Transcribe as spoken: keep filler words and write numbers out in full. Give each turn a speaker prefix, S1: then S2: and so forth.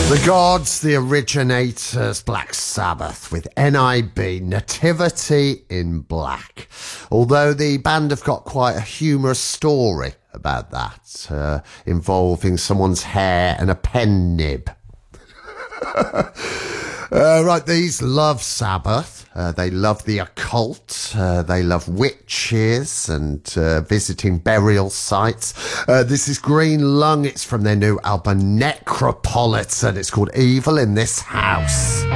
S1: The Gods, the originators, Black Sabbath with N I B, Nativity in Black. Although the band have got quite a humorous story about that, uh, involving someone's hair and a pen nib. Uh, right, these love Sabbath. Uh, they love the occult. Uh, they love witches and uh, visiting burial sites. Uh, this is Green Lung. It's from their new album Necropolitan. It's called Evil in This House.